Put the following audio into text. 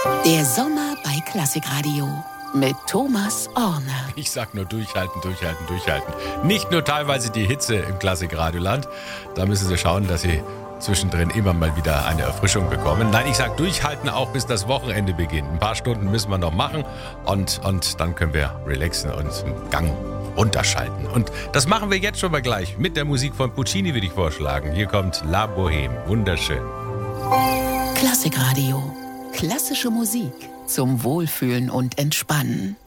Der Sommer bei Klassikradio mit Thomas Orner. Ich sag nur durchhalten, durchhalten, durchhalten. Nicht nur teilweise die Hitze im Klassikradioland. Da müssen Sie schauen, dass Sie zwischendrin immer mal wieder eine Erfrischung bekommen. Nein, ich sag durchhalten auch bis das Wochenende beginnt. Ein paar Stunden müssen wir noch machen und dann können wir relaxen und einen Gang runterschalten. Und das machen wir jetzt schon mal gleich mit der Musik von Puccini, würde ich vorschlagen. Hier kommt La Bohème. Wunderschön. Klassikradio. Klassische Musik zum Wohlfühlen und Entspannen.